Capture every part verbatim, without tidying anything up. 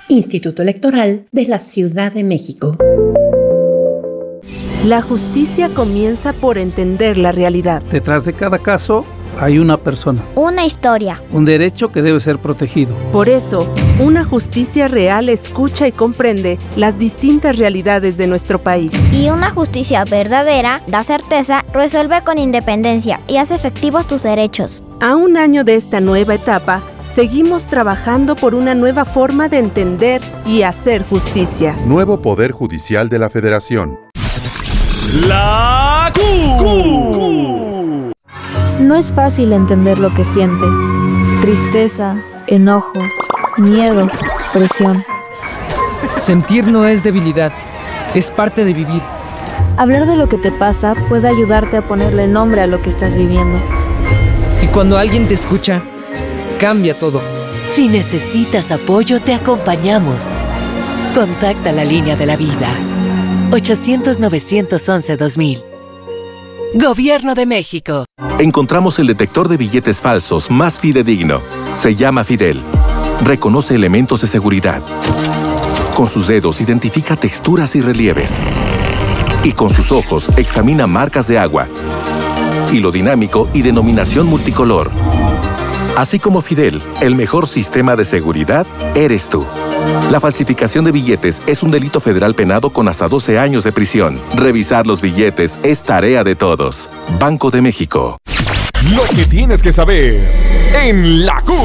Instituto Electoral de la Ciudad de México. La justicia comienza por entender la realidad. Detrás de cada caso hay una persona. Una historia. Un derecho que debe ser protegido. Por eso, una justicia real escucha y comprende las distintas realidades de nuestro país. Y una justicia verdadera da certeza, resuelve con independencia y hace efectivos tus derechos. A un año de esta nueva etapa, seguimos trabajando por una nueva forma de entender y hacer justicia. Nuevo Poder Judicial de la Federación. La Q. No es fácil entender lo que sientes. Tristeza, enojo, miedo, presión. Sentir no es debilidad, es parte de vivir. Hablar de lo que te pasa puede ayudarte a ponerle nombre a lo que estás viviendo. Y cuando alguien te escucha, cambia todo. Si necesitas apoyo, te acompañamos. Contacta la línea de la vida. ochocientos, novecientos once, dos mil. Gobierno de México. Encontramos el detector de billetes falsos más fidedigno. Se llama Fidel. Reconoce elementos de seguridad. Con sus dedos identifica texturas y relieves. Y con sus ojos examina marcas de agua. Hilo dinámico y denominación multicolor. Así como Fidel, el mejor sistema de seguridad eres tú. La falsificación de billetes es un delito federal penado con hasta doce años de prisión. Revisar los billetes es tarea de todos. Banco de México. Lo que tienes que saber en la Q.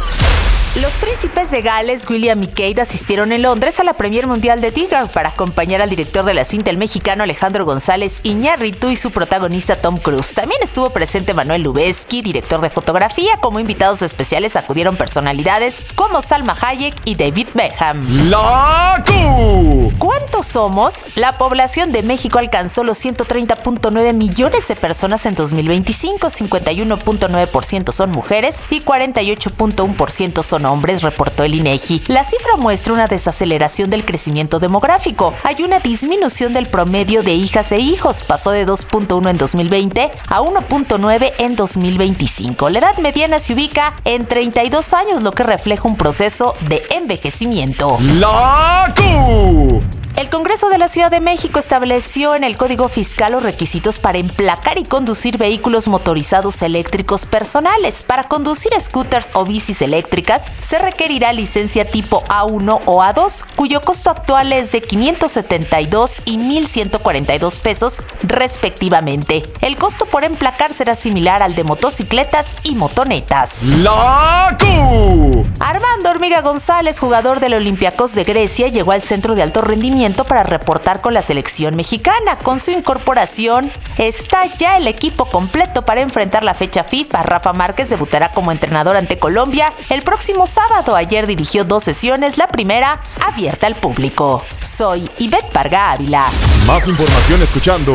Los príncipes de Gales, William y Kate, asistieron en Londres a la Premier Mundial de Tigger para acompañar al director de la cinta, el mexicano Alejandro González Iñárritu, y su protagonista Tom Cruise. También estuvo presente Manuel Lubezki, director de fotografía. Como invitados especiales acudieron personalidades como Salma Hayek y David Beckham. La Q. ¿Cuántos somos? La población de México alcanzó los ciento treinta punto nueve millones de personas en dos mil veinticinco. cincuenta y uno punto nueve por ciento son mujeres y cuarenta y ocho punto uno por ciento son hombres, reportó el INEGI. La cifra muestra una desaceleración del crecimiento demográfico. Hay una disminución del promedio de hijas e hijos. Pasó de dos punto uno en dos mil veinte a uno punto nueve en dos mil veinticinco. La edad mediana se ubica en treinta y dos años, lo que refleja un proceso de envejecimiento. La Q. El Congreso de la Ciudad de México estableció en el Código Fiscal los requisitos para emplacar y conducir vehículos motorizados eléctricos personales. Para conducir scooters o bicis eléctricas se requerirá licencia tipo A uno o A dos, cuyo costo actual es de quinientos setenta y dos y mil ciento cuarenta y dos pesos respectivamente. El costo por emplacar será similar al de motocicletas y motonetas. La Q. Armando Hormiga González, jugador del Olympiacos de Grecia, llegó al centro de alto rendimiento para reportar con la selección mexicana. Con su incorporación está ya el equipo completo para enfrentar la fecha FIFA. Rafa Márquez debutará como entrenador ante Colombia el próximo sábado. Ayer dirigió dos sesiones, la primera abierta al público. Soy Ivette Parga Ávila. Más información escuchando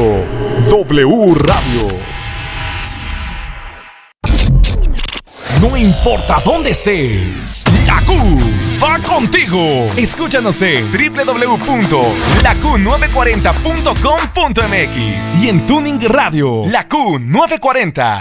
W Radio. No importa dónde estés, la Q va contigo. Escúchanos en doble u doble u doble u punto la q nueve cuarenta punto com punto m x y en Tuning Radio, La Q novecientos cuarenta.